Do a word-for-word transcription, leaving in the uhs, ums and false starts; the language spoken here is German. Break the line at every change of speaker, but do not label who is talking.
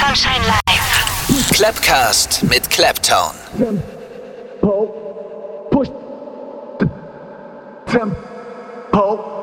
Sunshine Live.
Clapcast mit Claptone.
Tempo, push, tempo.